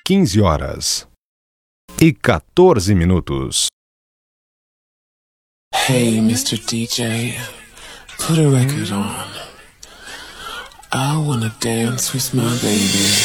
15h14. Hey, Mr. DJ, put a record on. I wanna dance with my baby.